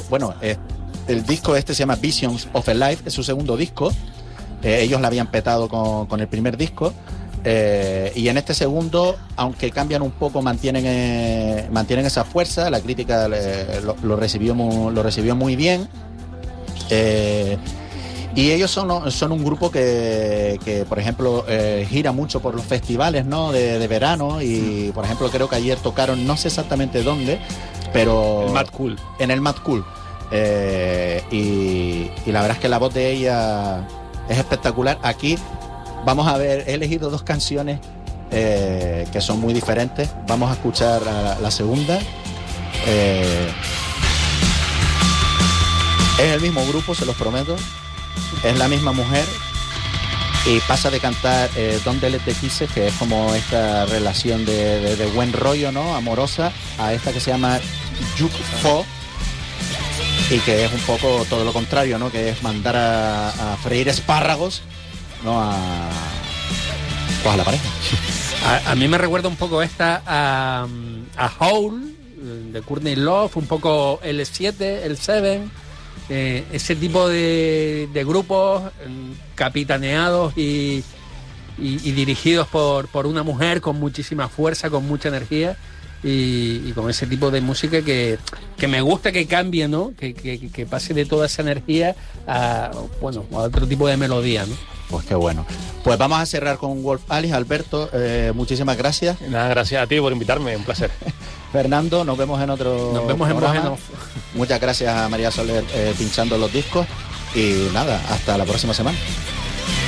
bueno, el disco este se llama Visions of a Life, es su segundo disco. Ellos la habían petado con el primer disco. Y en este segundo, aunque cambian un poco, mantienen esa fuerza. La crítica lo recibió muy bien. Y ellos son un grupo que por ejemplo, gira mucho por los festivales, ¿no? de verano. Y por ejemplo, creo que ayer tocaron, no sé exactamente dónde, pero el Mad Cool. En el Mad Cool. Y la verdad es que la voz de ella es espectacular. Aquí vamos a ver, he elegido 2 canciones que son muy diferentes. Vamos a escuchar la segunda. Es el mismo grupo, se los prometo. Es la misma mujer. Y pasa de cantar Don't Let the Kisses, que es como esta relación de buen rollo, ¿no? Amorosa, a esta que se llama Juk Fo, y que es un poco todo lo contrario, ¿no? Que es mandar a freír espárragos, ¿no? A la pareja. A mí me recuerda un poco esta a Hole de Courtney Love, un poco el 7, el 7, ese tipo de grupos capitaneados y dirigidos por una mujer con muchísima fuerza, con mucha energía y con ese tipo de música que me gusta que cambie, ¿no? Que pase de toda esa energía a otro tipo de melodía, ¿no? Pues qué bueno. Pues vamos a cerrar con Wolf Alice. Alberto, muchísimas gracias. Nada, gracias a ti por invitarme, un placer. Fernando, nos vemos en otro programa. Muchas gracias a María Soler pinchando los discos. Y nada, hasta la próxima semana.